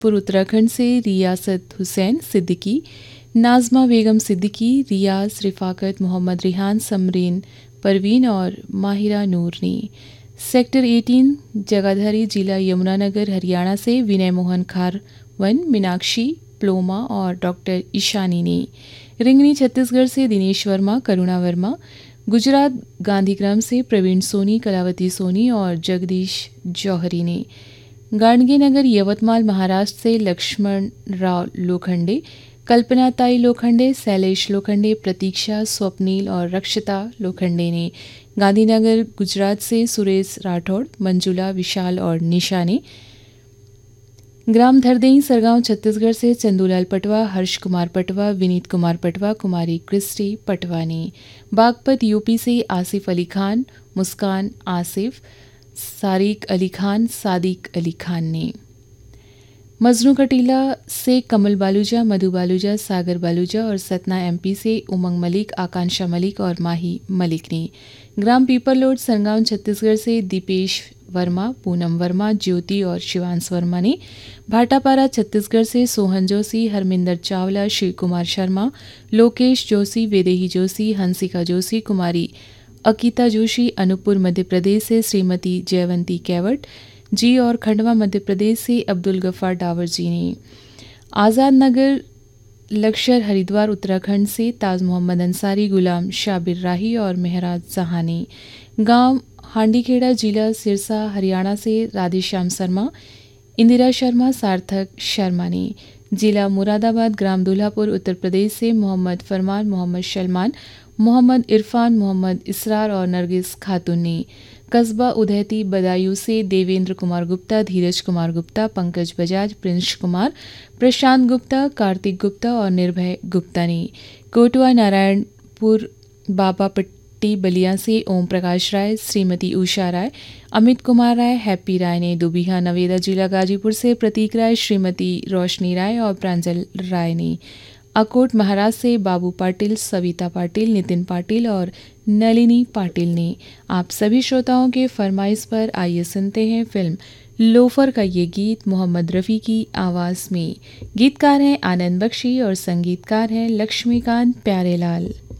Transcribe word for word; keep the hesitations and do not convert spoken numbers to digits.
पुर उत्तराखंड से रियासत हुसैन सिद्दीकी, नाज़मा बेगम सिद्दीकी, रियाज, रिफाकत, मोहम्मद रिहान, समरीन परवीन और माहिरा नूर ने। सेक्टर अठारह जगाधरी जिला यमुनानगर हरियाणा से विनय मोहन खारवन, मीनाक्षी प्लोमा और डॉक्टर ईशानी ने। रिंगनी छत्तीसगढ़ से दिनेश वर्मा, करुणा वर्मा, गुजरात गांधीग्राम से प्रवीण सोनी, कलावती सोनी और जगदीश जौहरी ने। गाडगेनगर यवतमाल महाराष्ट्र से लक्ष्मण राव लोखंडे, कल्पना ताई लोखंडे, शैलेश लोखंडे, प्रतीक्षा, स्वप्नील और रक्षिता लोखंडे ने। गांधीनगर गुजरात से सुरेश राठौड़, मंजुला, विशाल और निशा ने। ग्राम धरदेई सरगांव छत्तीसगढ़ से चंदूलाल पटवा, हर्ष कुमार पटवा, विनीत कुमार पटवा, कुमारी क्रिस्टी पटवा ने। बागपत यूपी से आसिफ अली खान, मुस्कान आसिफ, सारिक अली खान, सादिक अली खान ने। मजनू कटीला से कमल बालूजा, मधु बालूजा, सागर बालूजा और सतना एमपी से उमंग मलिक, आकांक्षा मलिक और माही मलिक ने। ग्राम पीपरलोड सरगांव छत्तीसगढ़ से दीपेश वर्मा, पूनम वर्मा, ज्योति और शिवांश वर्मा ने। भाटापारा छत्तीसगढ़ से सोहन जोशी, हरमिंदर चावला, शिव कुमार शर्मा, लोकेश जोशी, वेदेही जोशी, हंसिका जोशी, कुमारी अकीता जोशी। अनूपपुर मध्य प्रदेश से श्रीमती जयवंती कैवट जी और खंडवा मध्य प्रदेश से अब्दुल गफ्फार डावर जी ने। आज़ाद नगर लक्शर हरिद्वार उत्तराखंड से ताज मोहम्मद अंसारी, गुलाम शाबिर राही और मेहराज जहां ने। गांव हांडीखेड़ा जिला सिरसा हरियाणा से राधेश्याम शर्मा, इंदिरा शर्मा, सार्थक शर्मा ने। जिला मुरादाबाद ग्राम दुल्हापुर उत्तर प्रदेश से मोहम्मद फरमान, मोहम्मद सलमान, मोहम्मद इरफान, मोहम्मद इसरार और नरगिस खातून ने। कस्बा उदयती बदायूं से देवेंद्र कुमार गुप्ता, धीरज कुमार गुप्ता, पंकज बजाज, प्रिंस कुमार, प्रशांत गुप्ता, कार्तिक गुप्ता और निर्भय गुप्ता ने। कोटवा नारायणपुर बाबापट्टी बलिया से ओम प्रकाश राय, श्रीमती उषा राय, अमित कुमार राय, हैप्पी राय ने। दुबिहा नवेदा जिला गाजीपुर से प्रतीक राय, श्रीमती रोशनी राय और प्रांजल राय ने। अकोट महाराज से बाबू पाटिल, सविता पाटिल, नितिन पाटिल और नलिनी पाटिल ने। आप सभी श्रोताओं के फरमाइश पर आइए सुनते हैं फिल्म लोफर का ये गीत मोहम्मद रफ़ी की आवाज़ में। गीतकार हैं आनंद बख्शी और संगीतकार हैं लक्ष्मीकांत प्यारेलाल।